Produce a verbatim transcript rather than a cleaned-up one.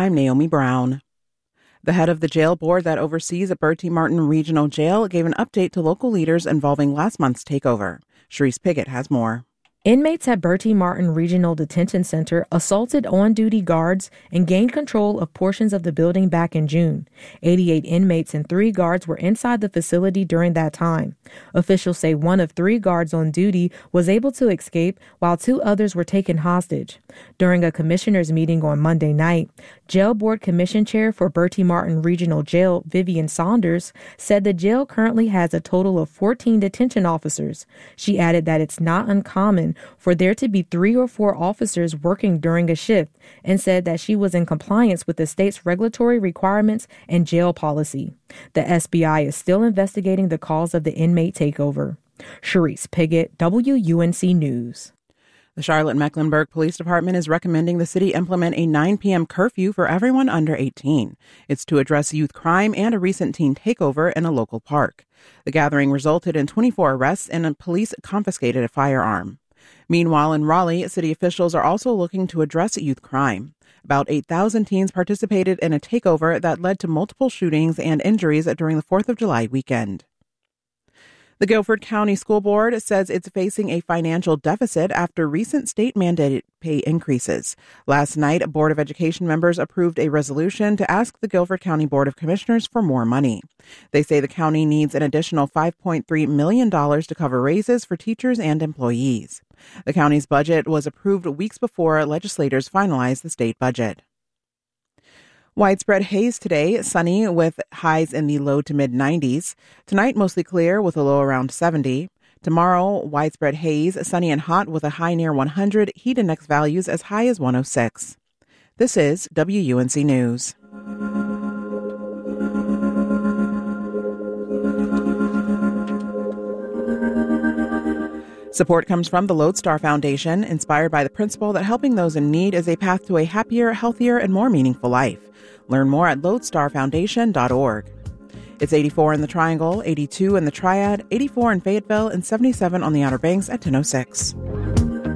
I'm Naomi Brown. The head of the jail board that oversees Bertie Martin Regional Jail gave an update to local leaders involving last month's takeover. Sharice Piggott has more. Inmates at Bertie Martin Regional Detention Center assaulted on-duty guards and gained control of portions of the building back in June. eighty-eight inmates and three guards were inside the facility during that time. Officials say one of three guards on duty was able to escape while two others were taken hostage. During a commissioners' meeting on Monday night, Jail Board Commission Chair for Bertie Martin Regional Jail, Vivian Saunders, said the jail currently has a total of fourteen detention officers. She added that it's not uncommon for there to be three or four officers working during a shift, and said that she was in compliance with the state's regulatory requirements and jail policy. The S B I is still investigating the cause of the inmate takeover. Sharice Piggott, W U N C News. The Charlotte-Mecklenburg Police Department is recommending the city implement a nine p.m. curfew for everyone under eighteen. It's to address youth crime and a recent teen takeover in a local park. The gathering resulted in twenty-four arrests and police confiscated a firearm. Meanwhile, in Raleigh, city officials are also looking to address youth crime. About eight thousand teens participated in a takeover that led to multiple shootings and injuries during the fourth of July weekend. The Guilford County School Board says it's facing a financial deficit after recent state-mandated pay increases. Last night, Board of Education members approved a resolution to ask the Guilford County Board of Commissioners for more money. They say the county needs an additional five point three million dollars to cover raises for teachers and employees. The county's budget was approved weeks before legislators finalized the state budget. Widespread haze today, sunny with highs in the low to mid nineties. Tonight, mostly clear with a low around seventy. Tomorrow, widespread haze, sunny and hot with a high near one hundred, heat index values as high as one oh six. This is W U N C News. Support comes from the Lodestar Foundation, inspired by the principle that helping those in need is a path to a happier, healthier, and more meaningful life. Learn more at lodestar foundation dot org. It's eighty-four in the Triangle, eighty-two in the Triad, eighty-four in Fayetteville, and seventy-seven on the Outer Banks at ten oh six.